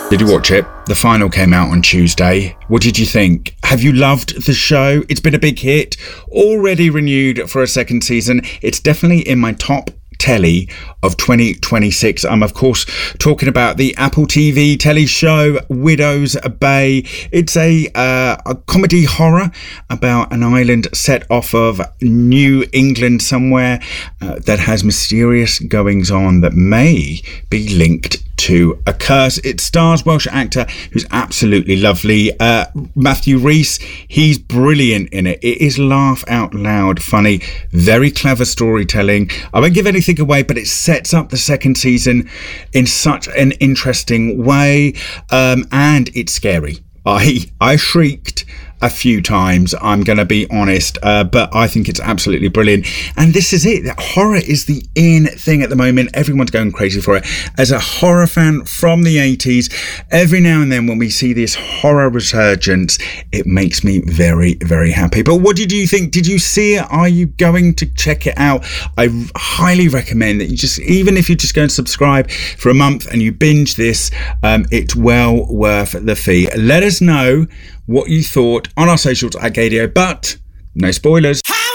Did you watch it? The final came out on Tuesday. What did you think? Have you loved the show? It's been a big hit, already renewed for a second season. It's definitely in my top telly of 2026. I'm of course talking about the Apple TV telly show Widow's Bay. It's a comedy horror about an island set off of New England somewhere that has mysterious goings on that may be linked to a curse. It stars Welsh actor who's absolutely lovely, Matthew Rhys. He's brilliant in it. It is laugh out loud funny, very clever storytelling. I won't give anything away, but it sets up the second season in such an interesting way, and it's scary. I shrieked a few times, I'm going to be honest, but I think it's absolutely brilliant. And this is it. Horror is the in thing at the moment. Everyone's going crazy for it. As a horror fan from the 80s, every now and then when we see this horror resurgence, it makes me very, very happy. But what did you think? Did you see it? Are you going to check it out? I highly recommend that you just, even if you just go and subscribe for a month and you binge this, it's well worth the fee. Let us know what you thought on our socials at Gaydio, but no spoilers.